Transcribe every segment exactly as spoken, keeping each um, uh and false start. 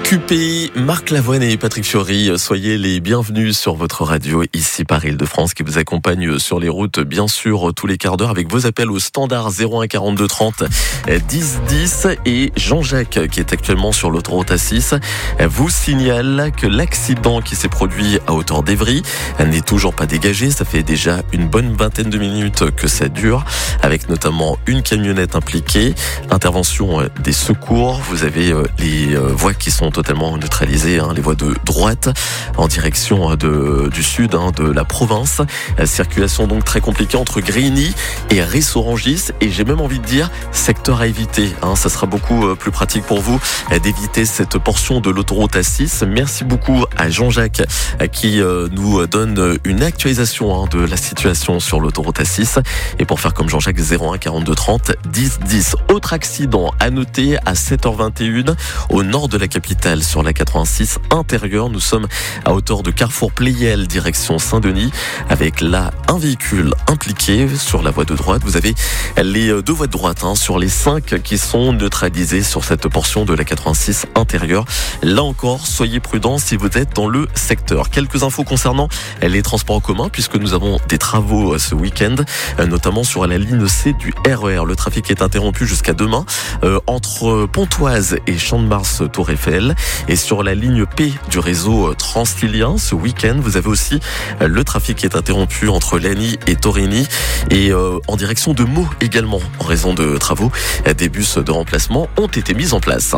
Q P, Marc Lavoine et Patrick Fiori, soyez les bienvenus sur votre radio ici par Île-de-France qui vous accompagne sur les routes bien sûr tous les quarts d'heure avec vos appels au standard zéro un quarante-deux trente dix dix et Jean-Jacques qui est actuellement sur l'autoroute A six vous signale que l'accident qui s'est produit à hauteur d'Evry n'est toujours pas dégagé. Ça fait déjà une bonne vingtaine de minutes que ça dure avec notamment une camionnette impliquée, intervention des secours. Vous avez les voies qui sont totalement neutralisées, hein, les voies de droite en direction de, du sud hein, de la province. La circulation donc très compliquée entre Grigny et Ris-Orangis et j'ai même envie de dire secteur à éviter. Hein, ça sera beaucoup plus pratique pour vous d'éviter cette portion de l'autoroute A six. Merci beaucoup à Jean-Jacques qui nous donne une actualisation hein, de la situation sur l'autoroute A six. Et pour faire comme Jean-Jacques, zéro un quarante-deux trente dix dix. Autre accident à noter à sept heures vingt et une au nord de la capitale sur la quatre-vingt-six intérieure. Nous sommes à hauteur de Carrefour Pleyel, direction Saint-Denis, avec là un véhicule impliqué sur la voie de droite. Vous avez les deux voies de droite hein, sur les cinq qui sont neutralisées sur cette portion de la quatre-vingt-six intérieure. Là encore, soyez prudents si vous êtes dans le secteur. Quelques infos concernant les transports en commun puisque nous avons des travaux ce week-end, notamment sur la ligne C du R E R. Le trafic est interrompu jusqu'à demain euh, entre Pontoise et Champ-de-Mars Tour Eiffel. Et sur la ligne P du réseau transilien, ce week-end, vous avez aussi le trafic qui est interrompu entre Lagny et Torigny et euh, en direction de Meaux également. En raison de travaux, des bus de remplacement ont été mis en place.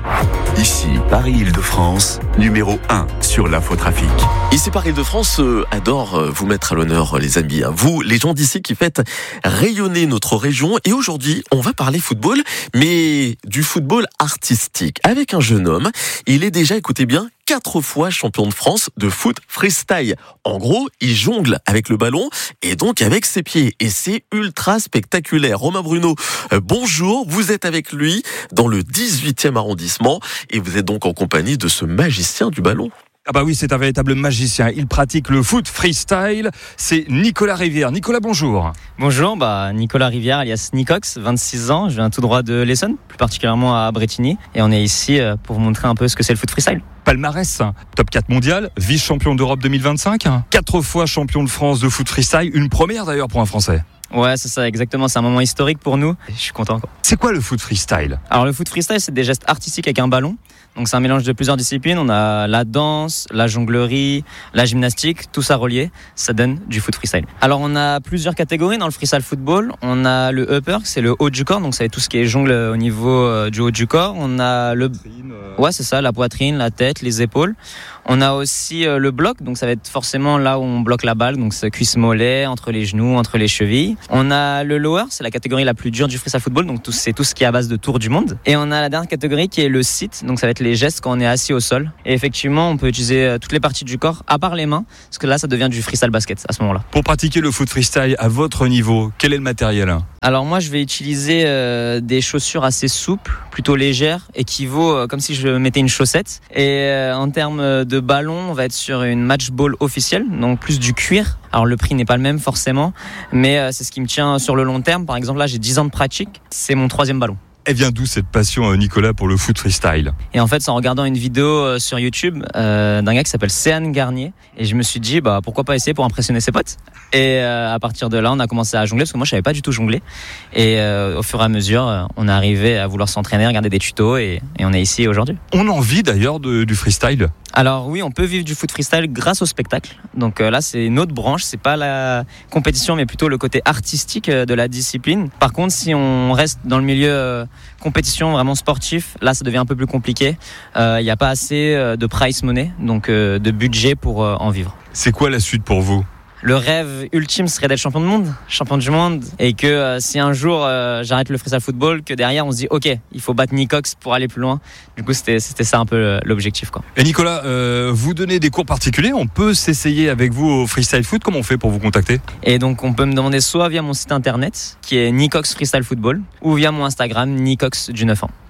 Ici, Paris-Île-de-France, numéro un sur l'infotrafic. Ici, Paris-Île-de-France euh, adore euh, vous mettre à l'honneur, les amis. Hein. Vous, les gens d'ici qui faites rayonner notre région. Et aujourd'hui, on va parler football, mais du football artistique. Avec un jeune homme, il est déjà, écoutez bien, quatre fois champion de France de foot freestyle. En gros, il jongle avec le ballon et donc avec ses pieds. Et c'est ultra spectaculaire. Romain Bruno, euh, bonjour. Vous êtes avec lui dans le dix-huitième arrondissement et vous êtes donc en compagnie de ce magicien du ballon. Ah bah oui, c'est un véritable magicien. Il pratique le foot freestyle. C'est Nicolas Rivière. Nicolas, bonjour. Bonjour, bah Nicolas Rivière, alias Nicox, vingt-six ans. Je viens tout droit de l'Essonne, plus particulièrement à Brétigny. Et on est ici pour vous montrer un peu ce que c'est le foot freestyle. Palmarès, top quatre mondial, vice-champion d'Europe deux mille vingt-cinq, quatre fois champion de France de foot freestyle. Une première d'ailleurs pour un Français. Ouais, c'est ça, exactement. C'est un moment historique pour nous. Je suis content, quoi. C'est quoi le foot freestyle ? Alors, le foot freestyle, c'est des gestes artistiques avec un ballon. Donc, c'est un mélange de plusieurs disciplines. On a la danse, la jonglerie, la gymnastique, tout ça relié. Ça donne du foot freestyle. Alors, on a plusieurs catégories dans le freestyle football. On a le upper, c'est le haut du corps. Donc, ça va être tout ce qui est jongle au niveau du haut du corps. On a le... Ouais, c'est ça, la poitrine, la tête, les épaules. On a aussi le bloc. Donc, ça va être forcément là où on bloque la balle. Donc, c'est cuisse-mollet, entre les genoux, entre les chevilles. On a le lower, c'est la catégorie la plus dure du freestyle football, donc tout, c'est tout ce qui est à base de tour du monde. Et on a la dernière catégorie qui est le sit, donc ça va être les gestes quand on est assis au sol. Et effectivement, on peut utiliser toutes les parties du corps, à part les mains, parce que là, ça devient du freestyle basket à ce moment-là. Pour pratiquer le foot freestyle à votre niveau, quel est le matériel ? Alors moi, je vais utiliser euh, des chaussures assez souples, plutôt légères, équivaut euh, comme si je mettais une chaussette. Et euh, en termes de ballon, on va être sur une match ball officielle, donc plus du cuir. Alors le prix n'est pas le même forcément, mais euh, c'est ce qui me tient sur le long terme. Par exemple, là, j'ai dix ans de pratique, c'est mon troisième ballon. Elle vient d'où cette passion, Nicolas, pour le foot freestyle ? Et en fait, c'est en regardant une vidéo sur YouTube euh, d'un gars qui s'appelle Céane Garnier. Et je me suis dit, bah, pourquoi pas essayer pour impressionner ses potes. Et euh, à partir de là, on a commencé à jongler, parce que moi, je savais pas du tout jongler. Et euh, au fur et à mesure, on est arrivé à vouloir s'entraîner, regarder des tutos, et, et on est ici aujourd'hui. On en vit d'ailleurs de, du freestyle ? Alors oui, on peut vivre du foot freestyle grâce au spectacle. Donc euh, là, c'est une autre branche. C'est pas la compétition, mais plutôt le côté artistique de la discipline. Par contre, si on reste dans le milieu euh, compétition vraiment sportif, là, ça devient un peu plus compliqué. Il euh, n'y a pas assez de prize money, donc euh, de budget pour euh, en vivre. C'est quoi la suite pour vous ? Le rêve ultime serait d'être champion du monde, champion du monde, et que euh, si un jour euh, j'arrête le freestyle football, que derrière on se dit ok, il faut battre Nicox pour aller plus loin. Du coup, c'était, c'était ça un peu l'objectif, quoi. Et Nicolas, euh, vous donnez des cours particuliers, on peut s'essayer avec vous au freestyle foot, comment on fait pour vous contacter ? Et donc on peut me demander soit via mon site internet, qui est Nicox Freestyle Football, ou via mon Instagram, Nicox du neuf ans.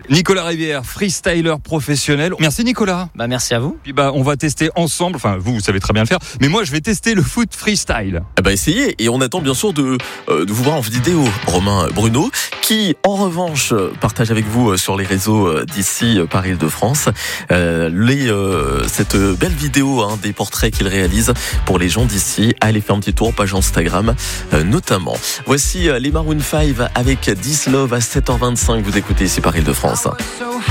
Nicolas Rivière, freestyler professionnel. Merci Nicolas. Bah, merci à vous. Puis bah, on va tester ensemble, enfin vous, vous savez très bien le faire, mais moi je vais tester le foot freestyle. Eh ben, essayez, et on attend bien sûr de, euh, de vous voir en vidéo, Romain Bruno, qui en revanche partage avec vous sur les réseaux d'ici Paris-Île-de-France euh, les, euh, cette belle vidéo hein, des portraits qu'il réalise pour les gens d'ici. Allez faire un petit tour, page Instagram euh, notamment. Voici les Maroon cinq avec This Love à sept heures vingt-cinq, vous écoutez ici Paris-Île-de-France.